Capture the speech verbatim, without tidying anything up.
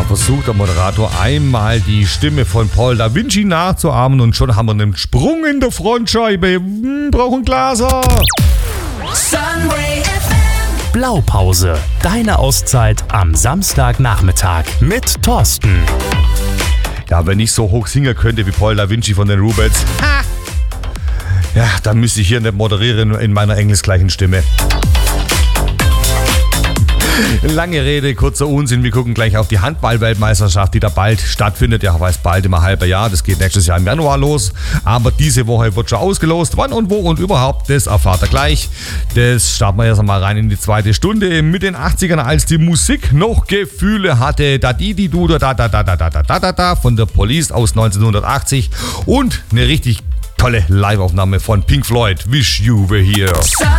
versucht der Moderator einmal die Stimme von Paul Da Vinci nachzuahmen und schon haben wir einen Sprung in der Frontscheibe. Hm, brauchen Glaser. Sunray F M. Blaupause, deine Auszeit am Samstagnachmittag mit Thorsten. Ja, wenn ich so hoch singen könnte wie Paul Da Vinci von den Rubettes, ha! Ja, dann müsste ich hier nicht moderieren in meiner engelsgleichen Stimme. Lange Rede, kurzer Unsinn. Wir gucken gleich auf die Handball-Weltmeisterschaft, die da bald stattfindet. Ja, weiß bald immer halber Jahr. Das geht nächstes Jahr im Januar los. Aber diese Woche wird schon ausgelost. Wann und wo und überhaupt, das erfahrt ihr gleich. Das starten wir erst einmal rein in die zweite Stunde mit den achtzigern, als die Musik noch Gefühle hatte. Da di di du da da da da da da da da da von der Police aus neunzehnhundertachtzig und eine richtig tolle Live-Aufnahme von Pink Floyd. Wish You Were Here.